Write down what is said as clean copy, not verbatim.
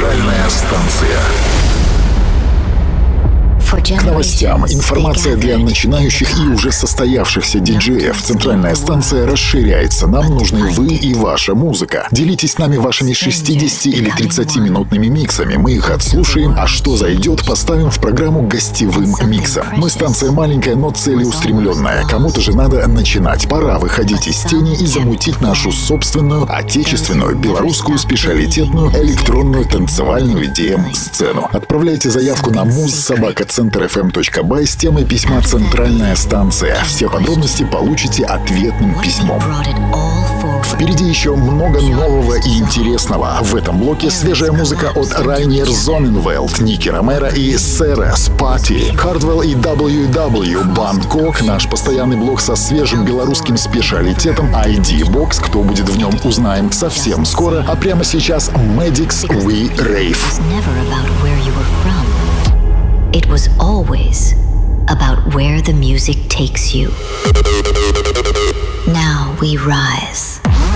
Центральная станция. К новостям. Информация для начинающих и уже состоявшихся диджеев. Центральная станция расширяется. Нам нужны вы и ваша музыка. Делитесь с нами вашими 60 или 30-минутными миксами. Мы их отслушаем, а что зайдет, поставим в программу гостевым миксом. Мы станция маленькая, но целеустремленная. Кому-то же надо начинать. Пора выходить из тени и замутить нашу собственную, отечественную, белорусскую, специалитетную, электронную, танцевальную DM-сцену. Отправляйте заявку на muz@centerfm.by с темой письма «Центральная станция». Все подробности получите ответным письмом. Впереди еще много нового и интересного. В этом блоке свежая музыка от Райнер Зонненвелд, Ники Ромеро и Серес Пати, Хардвелл и WW, Бангкок, наш постоянный блок со свежим белорусским специалитетом ID-Box. Кто будет в нем, узнаем совсем скоро. А прямо сейчас Madix We Rave. It was always about where the music takes you. Now we rise.